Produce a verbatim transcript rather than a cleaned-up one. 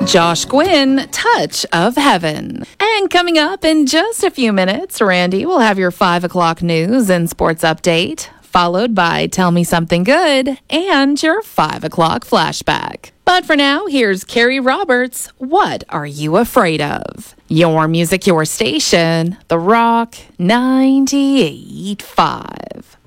Josh Gwynn, Touch of Heaven. And coming up in just a few minutes, Randy will have your five o'clock news and sports update, followed by Tell Me Something Good and your five o'clock flashback. But for now, here's Carrie Roberts, What Are You Afraid Of? Your music, your station, The Rock ninety-eight point five.